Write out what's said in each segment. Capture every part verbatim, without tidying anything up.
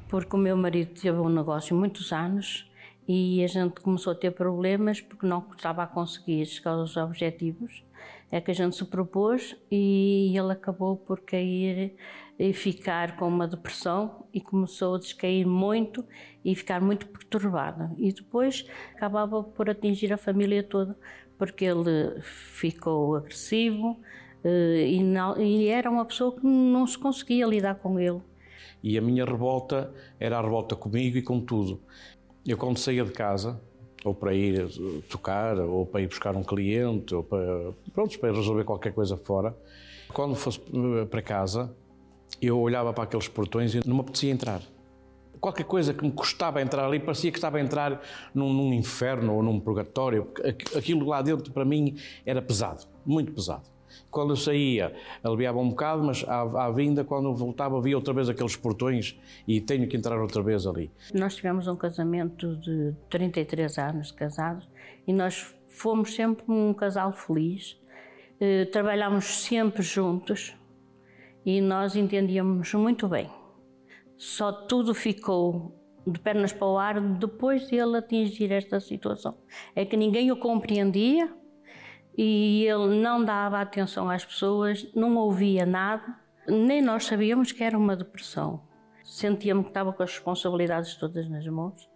porque o meu marido teve um negócio muitos anos e a gente começou a ter problemas porque não estava a conseguir chegar aos objetivos. É que a gente se propôs e ele acabou por cair e ficar com uma depressão e começou a descair muito e ficar muito perturbado. E depois acabava por atingir a família toda, porque ele ficou agressivo e, não, e era uma pessoa que não se conseguia lidar com ele. E a minha revolta era a revolta comigo e com tudo. Eu quando saía de casa, ou para ir tocar, ou para ir buscar um cliente, ou para, pronto, para resolver qualquer coisa fora, quando fosse para casa, eu olhava para aqueles portões e não me apetecia entrar. Qualquer coisa que me custava entrar ali, parecia que estava a entrar num, num inferno ou num purgatório. Aquilo lá dentro, para mim, era pesado, muito pesado. Quando eu saía, aliviava um bocado, mas à, à vinda, quando eu voltava, via outra vez aqueles portões e tenho que entrar outra vez ali. Nós tivemos um casamento de trinta e três anos de casados e nós fomos sempre um casal feliz. Trabalhámos sempre juntos e nós entendíamos muito bem. Só tudo ficou de pernas para o ar depois de ele atingir esta situação. É que ninguém o compreendia. E ele não dava atenção às pessoas, não ouvia nada, nem nós sabíamos que era uma depressão. Sentia-me que estava com as responsabilidades todas nas mãos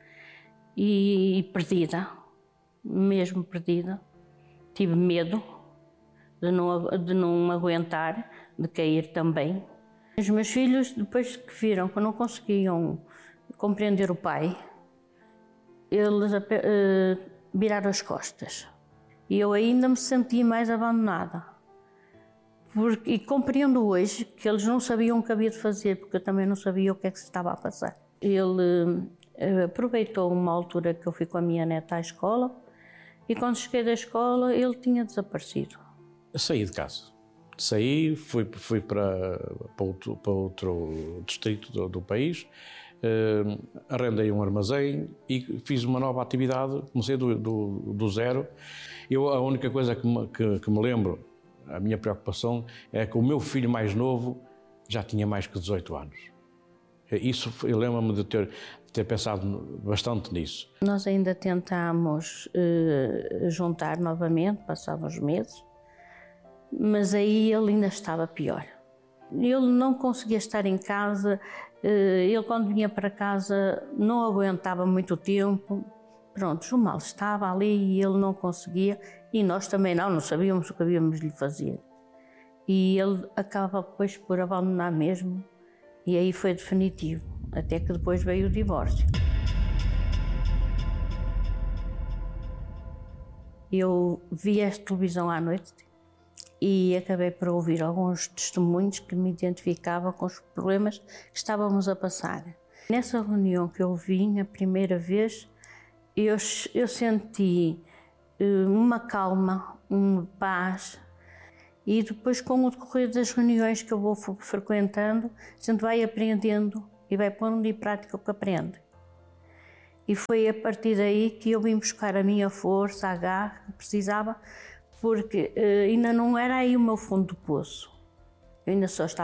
e perdida, mesmo perdida. Tive medo de não, de não aguentar, de cair também. Os meus filhos, depois que viram que não conseguiam compreender o pai, eles uh, viraram as costas. E eu ainda me senti mais abandonada. Porque, e compreendo hoje que eles não sabiam o que havia de fazer, porque eu também não sabia o que é que se estava a passar. Ele eh, aproveitou uma altura que eu fui com a minha neta à escola e quando cheguei da escola ele tinha desaparecido. Eu saí de casa. Saí, fui, fui para, para, outro, para outro distrito do, do país, eh, arrendei um armazém e fiz uma nova atividade, comecei do, do, do zero. Eu, a única coisa que me, que, que me lembro, a minha preocupação, é que o meu filho mais novo já tinha mais que dezoito anos. Isso, eu lembro-me de ter, de ter pensado bastante nisso. Nós ainda tentámos eh, juntar novamente, passados uns meses, mas aí ele ainda estava pior. Ele não conseguia estar em casa, eh, ele quando vinha para casa não aguentava muito tempo. Pronto, o mal estava ali e ele não conseguia, e nós também não, não sabíamos o que havíamos de lhe fazer. E ele acaba depois por abandonar mesmo, e aí foi definitivo, até que depois veio o divórcio. Eu vi esta televisão à noite e acabei por ouvir alguns testemunhos que me identificavam com os problemas que estávamos a passar. Nessa reunião que eu vim a primeira vez, Eu, eu senti uh, uma calma, uma paz, e depois com o decorrer das reuniões que eu vou frequentando, a gente vai aprendendo e vai pondo em prática o que aprende. E foi a partir daí que eu vim buscar a minha força, a garra que precisava, porque uh, ainda não era aí o meu fundo do poço, eu ainda só estava